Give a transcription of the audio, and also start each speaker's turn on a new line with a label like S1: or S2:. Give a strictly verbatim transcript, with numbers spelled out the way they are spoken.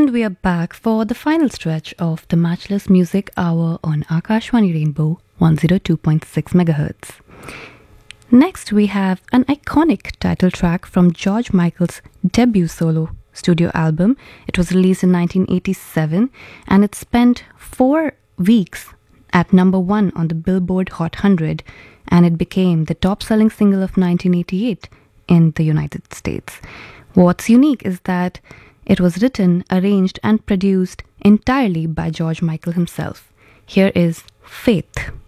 S1: And we are back for the final stretch of the Matchless Music Hour on Akashvani Rainbow one oh two point six megahertz. Next, we have an iconic title track from George Michael's debut solo studio album. It was released in nineteen eighty-seven and it spent four weeks at number one on the Billboard Hot one hundred, and it became the top-selling single of nineteen eighty-eight in the United States. What's unique is that it was written, arranged and produced entirely by George Michael himself. Here is Faith.